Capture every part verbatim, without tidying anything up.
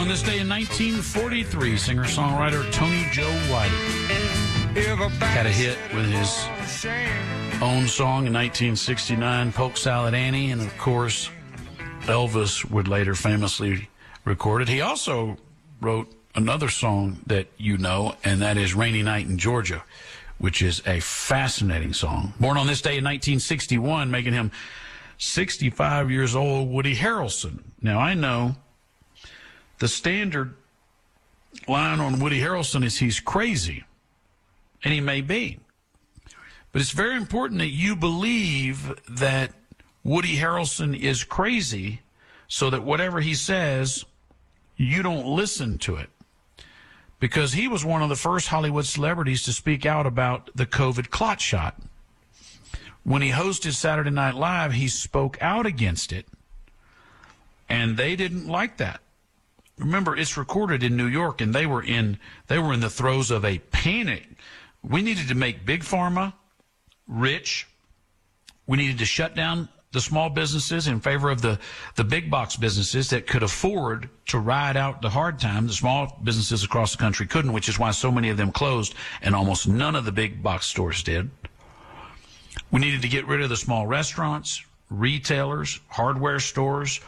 on this day in nineteen forty-three, singer-songwriter Tony Joe White had a hit with his own song in nineteen sixty-nine, Polk Salad Annie, and of course, Elvis would later famously record it. He also wrote another song that you know, and that is Rainy Night in Georgia, which is a fascinating song. Born on this day in nineteen sixty-one, making him sixty-five years old, Woody Harrelson. Now, I know the standard line on Woody Harrelson is he's crazy, and he may be. But it's very important that you believe that Woody Harrelson is crazy so that whatever he says, you don't listen to it. Because he was one of the first Hollywood celebrities to speak out about the COVID clot shot. When he hosted Saturday Night Live, he spoke out against it, and they didn't like that. Remember, it's recorded in New York, and they were in they were in the throes of a panic. We needed to make Big Pharma rich. We needed to shut down the small businesses in favor of the, the big box businesses that could afford to ride out the hard time. The small businesses across the country couldn't, which is why so many of them closed, and almost none of the big box stores did. We needed to get rid of the small restaurants, retailers, hardware stores,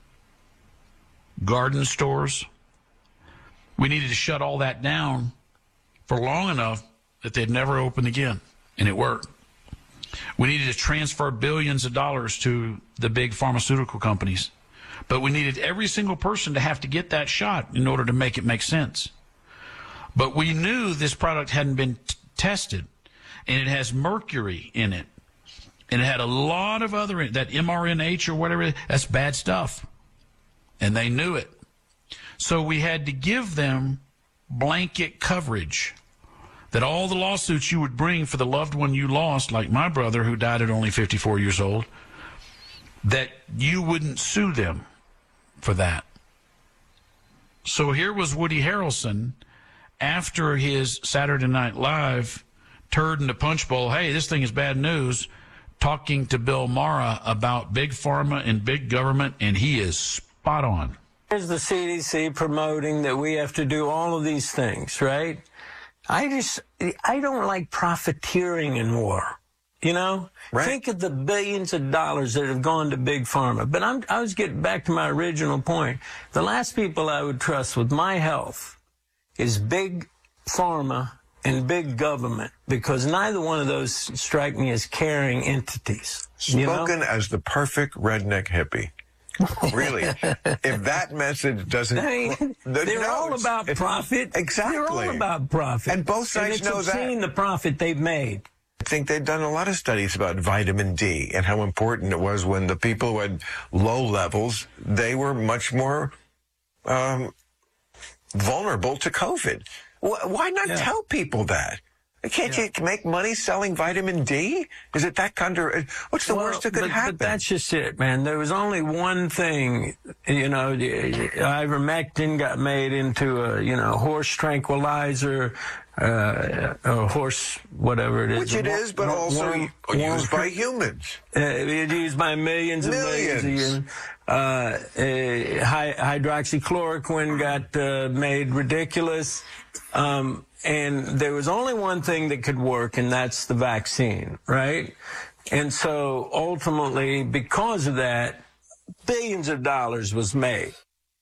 garden stores. We needed to shut all that down for long enough that they'd never open again, and it worked. We needed to transfer billions of dollars to the big pharmaceutical companies, but we needed every single person to have to get that shot in order to make it make sense. But we knew this product hadn't been t- tested, and it has mercury in it, and it had a lot of other, that M R N H or whatever, that's bad stuff. And they knew it. So we had to give them blanket coverage that all the lawsuits you would bring for the loved one you lost, like my brother who died at only fifty-four years old, that you wouldn't sue them for that. So here was Woody Harrelson after his Saturday Night Live turd in the punch bowl, hey, this thing is bad news, talking to Bill Maher about big pharma and big government, and he is spot on. Here's the C D C promoting that we have to do all of these things, right? I just, I don't like profiteering in war, you know? Right. Think of the billions of dollars that have gone to big pharma. But I'm, I was getting back to my original point. The last people I would trust with my health is big pharma and big government, because neither one of those strike me as caring entities. Spoken you know? as the perfect redneck hippie. Really, if that message doesn't, I mean, the, they're no, all about profit. Exactly, they're all about profit, and both sides and it's know obscene, that. The profit they've made. I think they've done a lot of studies about vitamin D and how important it was when the people who had low levels, they were much more um, vulnerable to COVID. Why not yeah. tell people that? Can't yeah. you make money selling vitamin D? Is it that kind of, what's the well, worst that could but, happen? But that's just it, man. There was only one thing, you know, ivermectin got made into a, you know, horse tranquilizer, uh, or horse, whatever it is. Which it is, but also warm, used warm, by humans. Uh, it's used by millions and millions, millions of humans. Uh, uh, hydroxychloroquine got uh, made ridiculous. Um, And there was only one thing that could work, and that's the vaccine, right? And so ultimately, because of that, billions of dollars was made.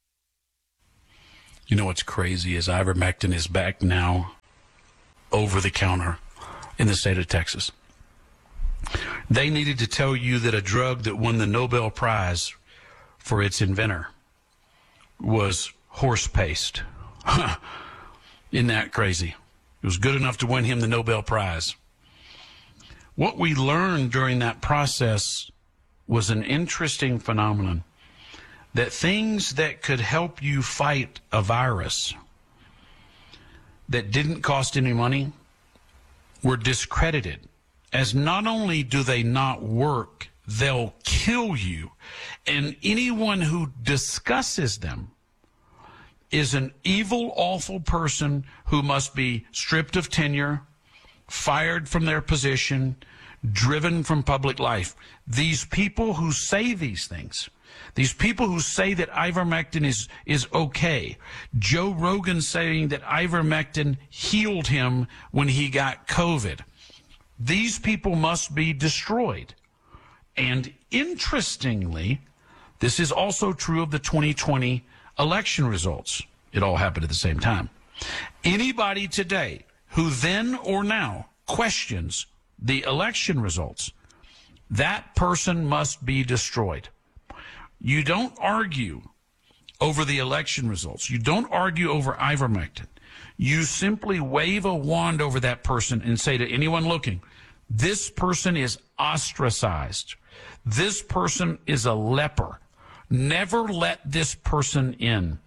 You know what's crazy is ivermectin is back now over the counter in the state of Texas. They needed to tell you that a drug that won the Nobel Prize for its inventor was horse paste. Isn't that crazy? It was good enough to win him the Nobel Prize. What we learned during that process was an interesting phenomenon, that things that could help you fight a virus that didn't cost any money were discredited, as not only do they not work, they'll kill you. And anyone who discusses them is an evil, awful person who must be stripped of tenure, fired from their position, driven from public life. These people who say these things, These people who say that ivermectin is, is okay. Joe Rogan saying that ivermectin healed him when he got COVID. These people must be destroyed. And interestingly, this is also true of the twenty twenty election results. It all happened at the same time. Anybody today who then or now questions the election results, that person must be destroyed. You don't argue over the election results. You don't argue over ivermectin. You simply wave a wand over that person and say to anyone looking, this person is ostracized. This person is a leper. Never let this person in.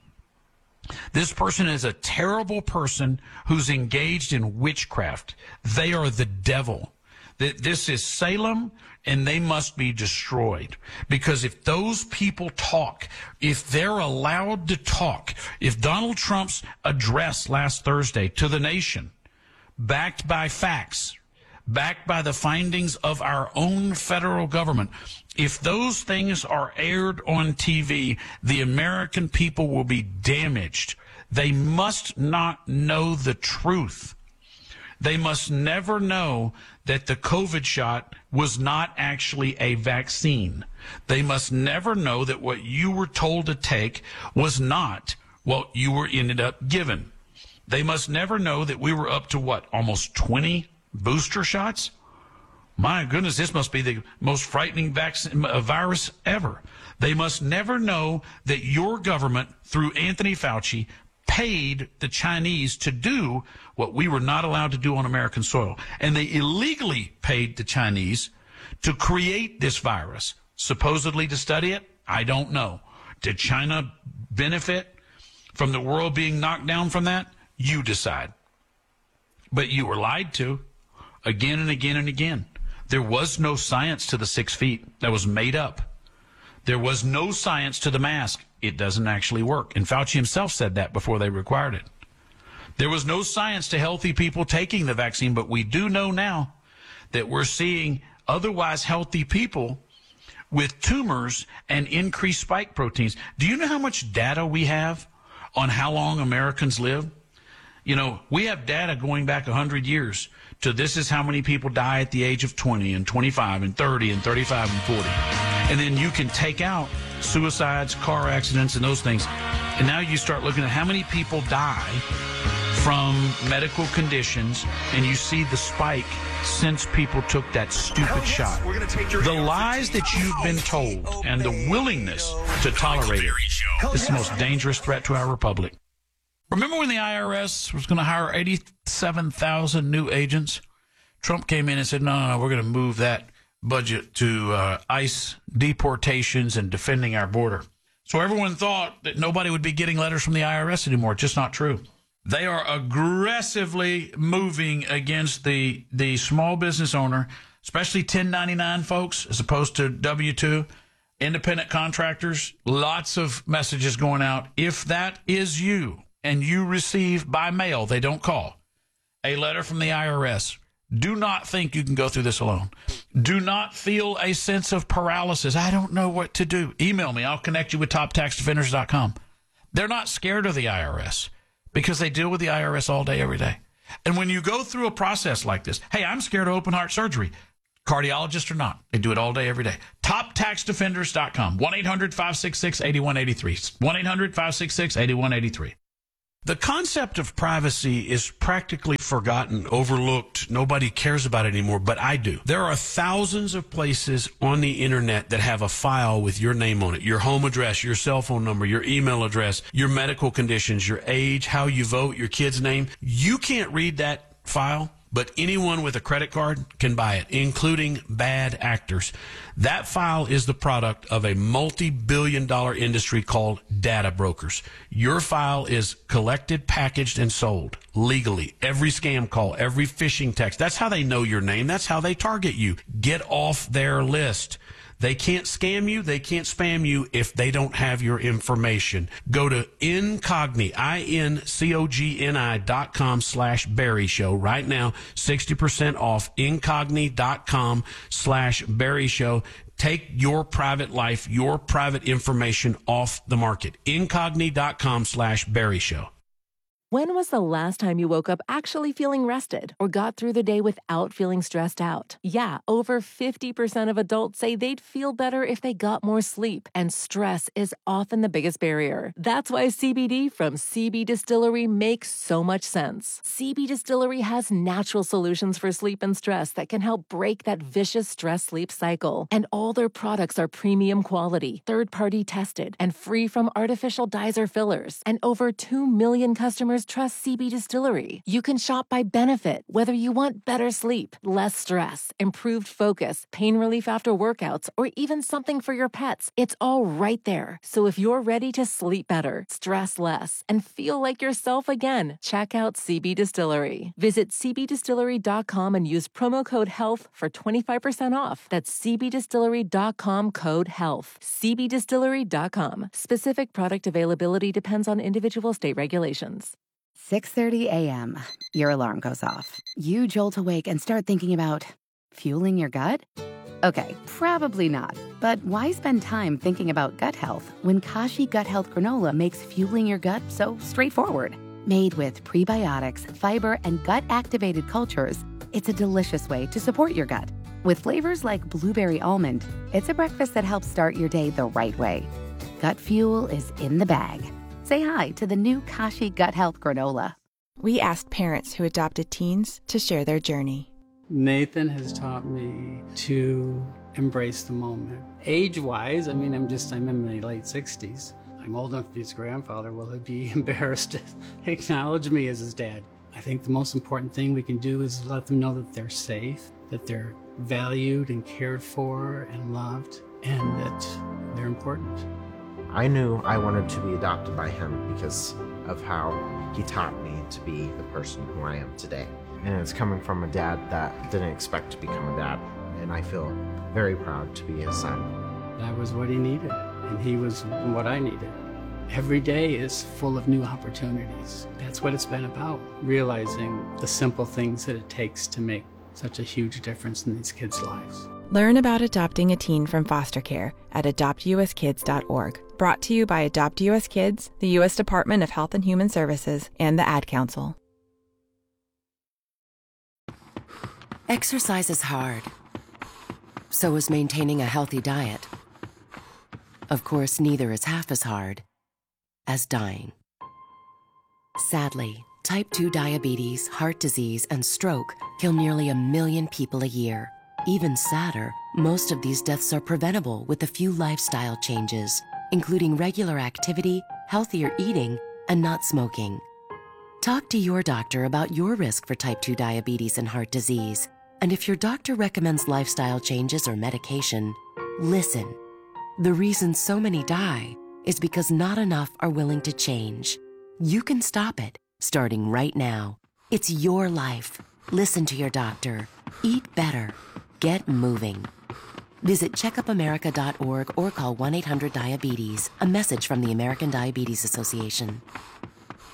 This person is a terrible person who's engaged in witchcraft. They are the devil. This is Salem, and they must be destroyed. Because if those people talk, if they're allowed to talk, if Donald Trump's address last Thursday to the nation, backed by facts, backed by the findings of our own federal government, if those things are aired on T V, the American people will be damaged. They must not know the truth. They must never know that the COVID shot was not actually a vaccine. They must never know that what you were told to take was not what you were ended up given. They must never know that we were up to what, almost twenty booster shots? My goodness, this must be the most frightening vaccine, uh, virus ever. They must never know that your government, through Anthony Fauci, paid the Chinese to do what we were not allowed to do on American soil. And they illegally paid the Chinese to create this virus, supposedly to study it. I don't know. Did China benefit from the world being knocked down from that? You decide. But you were lied to again and again and again. There was no science to the six feet. That was made up. There was no science to the mask. It doesn't actually work. And Fauci himself said that before they required it. There was no science to healthy people taking the vaccine, but we do know now that we're seeing otherwise healthy people with tumors and increased spike proteins. Do you know how much data we have on how long Americans live? You know, we have data going back one hundred years to this is how many people die at the age of twenty and twenty-five and thirty and thirty-five and forty. And then you can take out suicides, car accidents, and those things. And now you start looking at how many people die from medical conditions, and you see the spike since people took that stupid yes, shot. The lies that you've been told and the willingness to tolerate it is the most dangerous threat to our republic. Remember when the I R S was going to hire eighty-seven thousand new agents? Trump came in and said, no, no, no, we're going to move that budget to uh, ICE deportations and defending our border. So everyone thought that nobody would be getting letters from the I R S anymore. It's just not true. They are aggressively moving against the the small business owner, especially ten ninety-nine folks, as opposed to W two, independent contractors. Lots of messages going out. If that is you and you receive by mail, they don't call, a letter from the I R S, do not think you can go through this alone. Do not feel a sense of paralysis. I don't know what to do. Email me. I'll connect you with top tax defenders dot com. They're not scared of the I R S because they deal with the I R S all day, every day. And when you go through a process like this, hey, I'm scared of open heart surgery. Cardiologist or not, they do it all day, every day. top tax defenders dot com. one eight hundred five six six eight one eight three. one eight hundred five six six eight one eight three. The concept of privacy is practically forgotten, overlooked. Nobody cares about it anymore, but I do. There are thousands of places on the internet that have a file with your name on it, your home address, your cell phone number, your email address, your medical conditions, your age, how you vote, your kid's name. You can't read that file, but anyone with a credit card can buy it, including bad actors. That file is the product of a multi-billion dollar industry called data brokers. Your file is collected, packaged, and sold legally. Every scam call, every phishing text. That's how they know your name. That's how they target you. Get off their list. They can't scam you. They can't spam you if they don't have your information. Go to Incogni, I N C O G N I dot com slash Barry Show right now. sixty percent off Incogni dot com slash Barry Show. Take your private life, your private information off the market. Incogni.com slash Barry Show. When was the last time you woke up actually feeling rested or got through the day without feeling stressed out? Yeah, over fifty percent of adults say they'd feel better if they got more sleep, and stress is often the biggest barrier. That's why C B D from C B Distillery makes so much sense. C B Distillery has natural solutions for sleep and stress that can help break that vicious stress-sleep cycle. And all their products are premium quality, third-party tested, and free from artificial dyes or fillers. And over two million customers trust C B Distillery. You can shop by benefit, whether you want better sleep, less stress, improved focus, pain relief after workouts, or even something for your pets. It's all right there. So if you're ready to sleep better, stress less, and feel like yourself again, check out C B Distillery. Visit c b distillery dot com and use promo code HEALTH for twenty-five percent off. That's c b distillery dot com code HEALTH. c b distillery dot com. Specific product availability depends on individual state regulations. six thirty a.m. Your alarm goes off. You jolt awake and start thinking about fueling your gut? Okay, probably not. But why spend time thinking about gut health when Kashi Gut Health Granola makes fueling your gut so straightforward? Made with prebiotics, fiber, and gut-activated cultures, it's a delicious way to support your gut. With flavors like blueberry almond, it's a breakfast that helps start your day the right way. Gut fuel is in the bag. Say hi to the new Kashi Gut Health Granola. We asked parents who adopted teens to share their journey. Nathan has taught me to embrace the moment. Age-wise, I mean, I'm just, I'm in my late sixties. I'm old enough to be his grandfather. Will he be embarrassed to acknowledge me as his dad? I think the most important thing we can do is let them know that they're safe, that they're valued and cared for and loved, and that they're important. I knew I wanted to be adopted by him because of how he taught me to be the person who I am today. And it's coming from a dad that didn't expect to become a dad. And I feel very proud to be his son. That was what he needed, and he was what I needed. Every day is full of new opportunities. That's what it's been about, realizing the simple things that it takes to make such a huge difference in these kids' lives. Learn about adopting a teen from foster care at adopt u s kids dot org. Brought to you by Adopt U S Kids, the U S Department of Health and Human Services, and the Ad Council. Exercise is hard. So is maintaining a healthy diet. Of course, neither is half as hard as dying. Sadly, type two diabetes, heart disease, and stroke kill nearly a million people a year. Even sadder, most of these deaths are preventable with a few lifestyle changes, including regular activity, healthier eating, and not smoking. Talk to your doctor about your risk for type two diabetes and heart disease. And if your doctor recommends lifestyle changes or medication, listen. The reason so many die is because not enough are willing to change. You can stop it, starting right now. It's your life. Listen to your doctor. Eat better. Get moving. Visit check up america dot org or call one eight hundred diabetes. A message from the American Diabetes Association.